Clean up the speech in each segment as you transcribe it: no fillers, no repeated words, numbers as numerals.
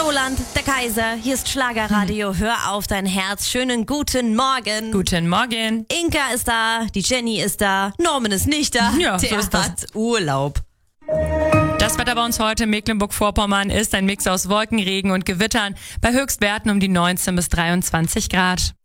Roland, der Kaiser, hier ist Schlagerradio. Hör auf dein Herz. Schönen guten Morgen. Guten Morgen. Inka ist da, die Jenny ist da, Norman ist nicht da. Ja, der so ist das. hat Urlaub. Das Wetter bei uns heute in Mecklenburg-Vorpommern ist ein Mix aus Wolken, Regen und Gewittern bei Höchstwerten um die 19 bis 23 Grad.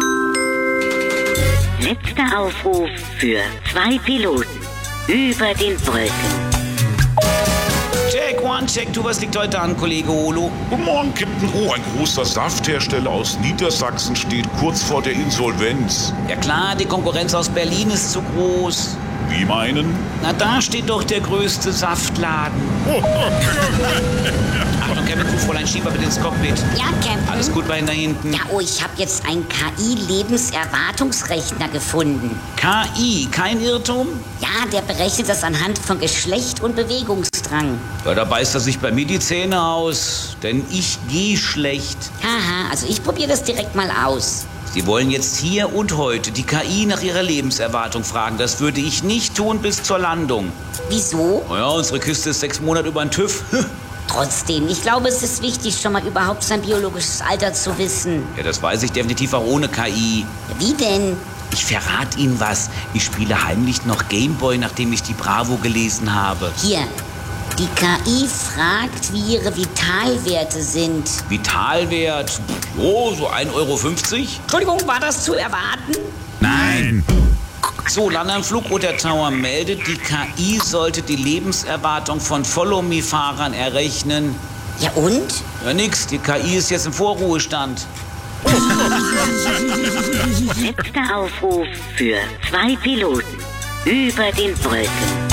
Letzter Aufruf für 2 Piloten über den Wolken. Check, one, check, du, was liegt heute an, Kollege Holo? Guten Morgen, Captain O. Ein großer Safthersteller aus Niedersachsen steht kurz vor der Insolvenz. Ja klar, die Konkurrenz aus Berlin ist zu groß. Wie meinen? Na, da steht doch der größte Saftladen. Achtung, Captain Q, Fräulein Schieber, bitte ins Cockpit. Ja, Captain. Alles gut bei Ihnen da hinten? Ja, oh, ich habe jetzt einen KI-Lebenserwartungsrechner gefunden. KI, kein Irrtum? Ja, der berechnet das anhand von Geschlecht und Bewegungsdrang. Ja, da beißt er sich bei mir die Zähne aus, denn ich gehe schlecht. Haha, also ich probiere das direkt mal aus. Sie wollen jetzt hier und heute die KI nach ihrer Lebenserwartung fragen. Das würde ich nicht tun bis zur Landung. Wieso? Ja, unsere Kiste ist 6 Monate über den TÜV. Trotzdem, ich glaube, es ist wichtig, schon mal überhaupt sein biologisches Alter zu wissen. Ja, das weiß ich definitiv auch ohne KI. Wie denn? Ich verrate Ihnen was. Ich spiele heimlich noch Gameboy, nachdem ich die Bravo gelesen habe. Hier, die KI fragt, wie ihre Vitalwerte sind. Vitalwert? Oh, so 1,50 Euro. Entschuldigung, war das zu erwarten? Nein. So, Land am Flugroter Tower meldet, die KI sollte die Lebenserwartung von Follow-Me-Fahrern errechnen. Ja und? Ja, nix. Die KI ist jetzt im Vorruhestand. Letzter Aufruf für 2 Piloten über den Wolken.